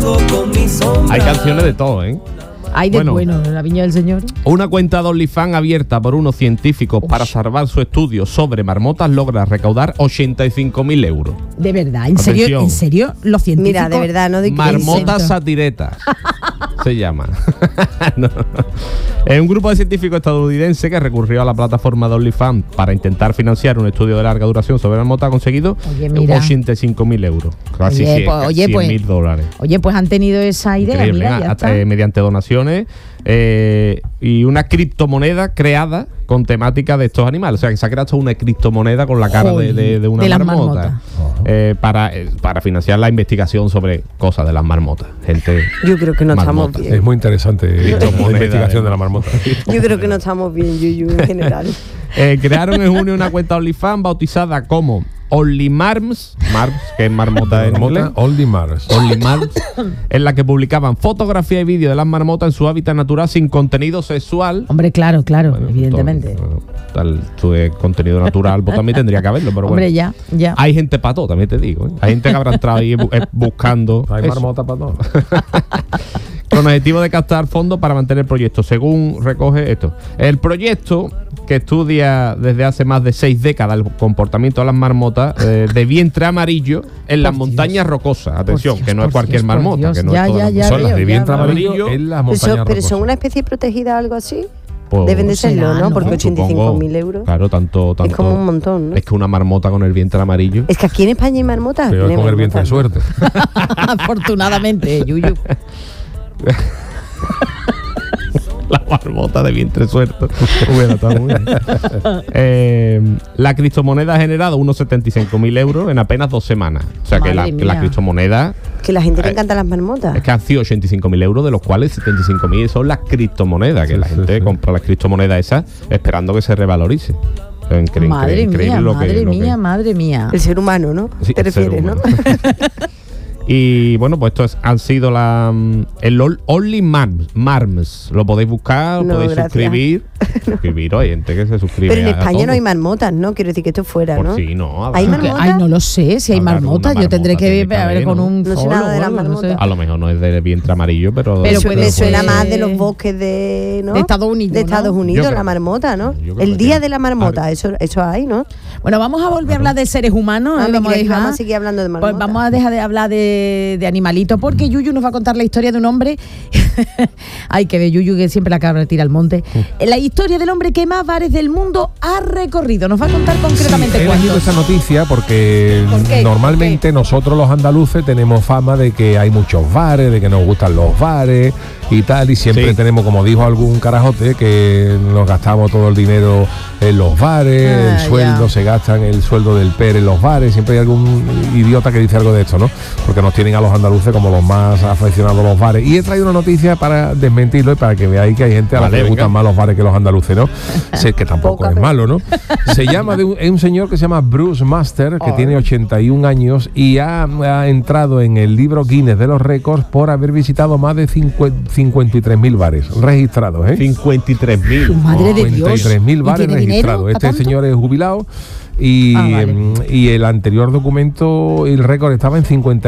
Hay canciones de todo, ¿eh? Hay de bueno, la Viña del Señor. Una cuenta de OnlyFans abierta por unos científicos para salvar su estudio sobre marmotas logra recaudar 85.000 euros. ¿De verdad? ¿En serio? ¿En serio? Los científicos. Mira, de verdad, no de Marmotas satiretas se llama. No. Es un grupo de científicos estadounidenses que recurrió a la plataforma de OnlyFans para intentar financiar un estudio de larga duración sobre marmotas. Ha conseguido 85.000 euros. Casi 100.000 dólares. Oye, pues han tenido esa idea. Increíble, mira, ya está. Mediante donaciones y una criptomoneda creada con temática de estos animales. O sea, que se ha creado una criptomoneda con la cara de una marmota. Para financiar la investigación sobre cosas de las marmotas. Gente. Yo creo que no estamos bien. Es muy interesante la investigación de la marmota. Yo creo que no estamos bien, Yuyu, en general. Crearon en junio una cuenta OnlyFans bautizada como OnlyMarms, que es marmota en inglés. OnlyMarms, en la que publicaban fotografías y vídeos de las marmotas en su hábitat natural sin contenido sexual. Hombre, claro, bueno, evidentemente. Su contenido natural pues también tendría que haberlo, pero hombre, bueno. ya. Hay gente para todo, también te digo, ¿eh? Hay gente que habrá entrado ahí buscando. Hay marmota para todo. Con el objetivo de captar fondos para mantener el proyecto, según recoge esto. El proyecto, que estudia desde hace más de 6 décadas el comportamiento de las marmotas de vientre amarillo en las montañas rocosas. Atención, que no es cualquier marmota, que no es toda son las de vientre amarillo en las montañas rocosas. ¿Pero son una especie protegida o algo así? Pues, deben de serlo, ¿no? Porque 85.000 euros. Claro, tanto. Es como un montón, ¿no? Es que una marmota con el vientre amarillo. Es que aquí en España hay marmotas. Pero con el vientre de suerte. Afortunadamente, Yuyu. La marmota de vientre suelto. Bueno, está muy bien. La criptomoneda ha generado unos 75.000 euros en apenas 2 semanas. O sea, que la criptomoneda... Que la gente le encanta las marmotas. Es que han sido 85.000 euros, de los cuales 75.000 son las criptomonedas, que la gente compra las criptomonedas esas esperando que se revalorice. Madre mía. El ser humano, ¿no? Sí, te refieres, ¿no? Y bueno, pues estos han sido el OnlyMarms. Lo podéis buscar, podéis suscribir. Hay gente que se suscribe. Pero en España no hay marmotas, ¿no? Quiero decir que esto es fuera, ¿no? Sí, no. ¿Hay marmotas? Ay, no lo sé, si hay marmotas. Yo tendré que ver con un no sé nada de las marmotas. A lo mejor no es de vientre amarillo, pero me suena más de los bosques de Estados Unidos. De Estados Unidos, la marmota, ¿no? El día de la marmota, eso hay, ¿no? Bueno, vamos a volver a hablar de seres humanos. Vamos a seguir hablando de marmotas. Pues vamos a dejar de hablar de animalitos, porque Yuyu nos va a contar la historia de un hombre. Hay que ver, Yuyu, que siempre la cabra tira al monte. La historia del hombre que más bares del mundo ha recorrido. Nos va a contar concretamente cuántos. He elegido esta noticia porque normalmente nosotros los andaluces tenemos fama de que hay muchos bares, de que nos gustan los bares y tal, y siempre tenemos, como dijo algún carajote, que nos gastamos todo el dinero en los bares, el sueldo, se gastan el sueldo del PER en los bares. Siempre hay algún idiota que dice algo de esto, ¿no? Porque nos tienen a los andaluces como los más aficionados a los bares. Y he traído una noticia para desmentirlo y para que veáis que hay gente a la que le gustan más los bares que los andaluces, ¿no? Sé que tampoco es malo, ¿no? Se llama es un señor que se llama Bruce Master, que tiene 81 años y ha entrado en el libro Guinness de los récords por haber visitado más de 53.000 bares registrados, ¿eh? 53.000. Madre de Dios. 53.000 bares registrados. Este señor es jubilado. Y el anterior documento, el récord estaba en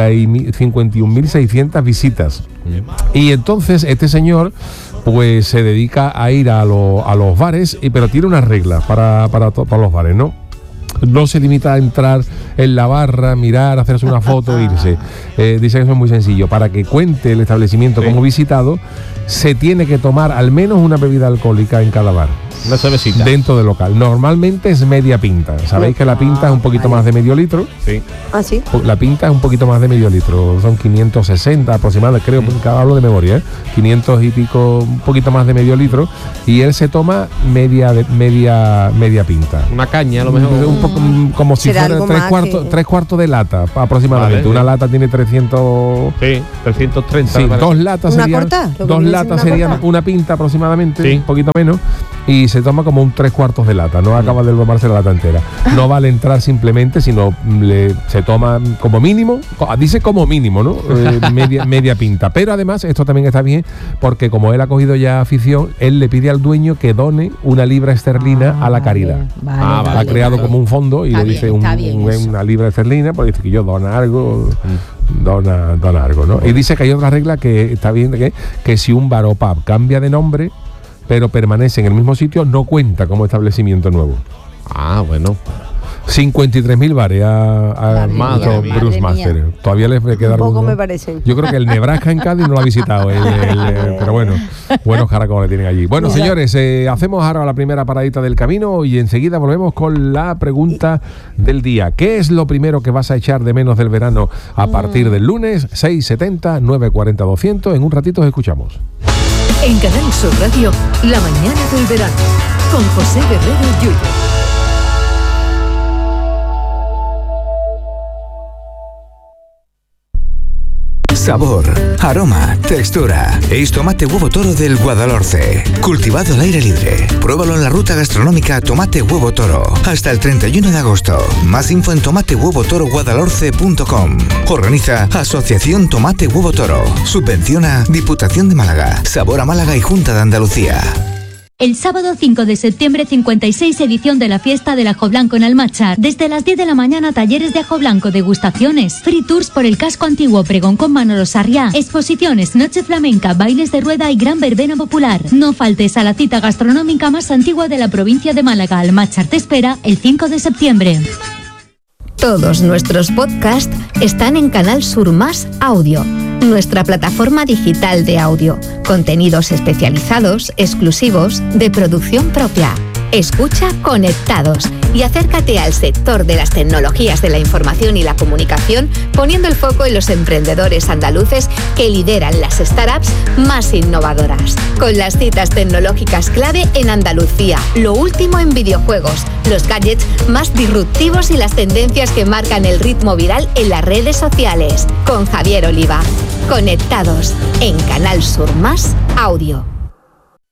51.600 visitas. Y entonces este señor pues se dedica a ir a los bares, pero tiene unas reglas para los bares, ¿no? No se limita a entrar en la barra, mirar, hacerse una foto e irse. Dice que eso es muy sencillo. Para que cuente el establecimiento como visitado, se tiene que tomar al menos una bebida alcohólica en cada bar. Una cervecita. Dentro del local. Normalmente es media pinta. Sabéis que la pinta es un poquito más de medio litro. Sí. ¿Ah, sí? La pinta es un poquito más de medio litro. Son 560 aproximadamente, creo, porque hablo de memoria, ¿eh? 500 y pico, un poquito más de medio litro. Y él se toma media pinta. Una caña, a lo mejor. Un poco, como si fuera tres cuartos de lata, aproximadamente. Vale, una lata tiene 300... Sí, 330. Sí, 2 latas ¿Una serían... corta? 2 latas serían una pinta aproximadamente, un poquito menos. y se toma como un 3/4 de lata, no acaba de tomarse la lata entera. No vale entrar simplemente, sino se toma como mínimo, dice como mínimo, ¿no? media pinta. Pero además, esto también está bien, porque como él ha cogido ya afición, él le pide al dueño que done 1 libra esterlina a la caridad. Ha creado como un fondo y le dice una libra esterlina, pues dice que yo dona algo. Dona algo, ¿no? Y dice que hay otra regla que está bien, que si un bar o pub cambia de nombre, pero permanece en el mismo sitio, no cuenta como establecimiento nuevo. Bueno. 53.000 bares a Bruce Master. Todavía les queda un poco, alguno. me parecen. Yo creo que el Nebraska en Cádiz no lo ha visitado, pero bueno, buenos caracoles tienen allí. Bueno, señores, hacemos ahora la primera paradita del camino y enseguida volvemos con la pregunta del día. ¿Qué es lo primero que vas a echar de menos del verano a partir del lunes? 670 940 200. En un ratito os escuchamos. En Canal Sur Radio, la mañana del verano, con José Guerrero Yuyu. Sabor, aroma, textura. Es tomate huevo toro del Guadalhorce. Cultivado al aire libre. Pruébalo en la ruta gastronómica Tomate Huevo Toro. Hasta el 31 de agosto. Más info en tomatehuevotoroguadalhorce.com. Organiza Asociación Tomate Huevo Toro. Subvenciona Diputación de Málaga. Sabor a Málaga y Junta de Andalucía. El sábado 5 de septiembre, 56 edición de la fiesta del ajo blanco en Almachar. Desde las 10 de la mañana, talleres de ajo blanco, degustaciones, free tours por el casco antiguo, pregón con Manolo Sarriá, exposiciones, noche flamenca, bailes de rueda y gran verbena popular. No faltes a la cita gastronómica más antigua de la provincia de Málaga. Almachar te espera el 5 de septiembre. Todos nuestros podcasts están en Canal Sur Más Audio, nuestra plataforma digital de audio. Contenidos especializados, exclusivos, de producción propia. Escucha Conectados y acércate al sector de las tecnologías de la información y la comunicación, poniendo el foco en los emprendedores andaluces que lideran las startups más innovadoras. Con las citas tecnológicas clave en Andalucía, lo último en videojuegos, los gadgets más disruptivos y las tendencias que marcan el ritmo viral en las redes sociales. Con Javier Oliva. Conectados en Canal Sur Más Audio.